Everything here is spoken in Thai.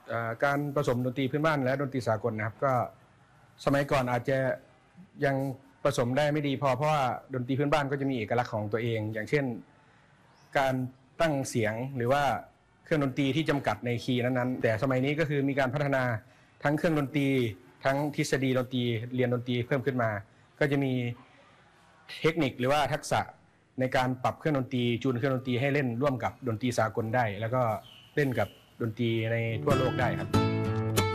การผสมดนตรีพื้นบ้านและดนตรีสากลนะครับก็สมัยก่อนอาจจะยังผสมได้ไม่ดีพอเพราะว่าดนตรีพื้นบ้านก็จะมีเอกลักษณ์ของตัวเองอย่างเช่นการตั้งเสียงหรือว่าเครื่องดนตรีที่จำกัดในคีย์นั้นๆแต่สมัยนี้ก็คือมีการพัฒนาทั้งเครื่องดนตรีทั้งทฤษฎีดนตรีเรียนดนตรีเพิ่มขึ้นมาก็จะมีเทคนิคหรือว่าทักษะในการปรับเครื่องดนตรีจูนเครื่องดนตรีให้เล่นร่วมกับดนตรีสากลได้แล้วก็เล่นกับดนตรีในทั่วโลกได้ครับ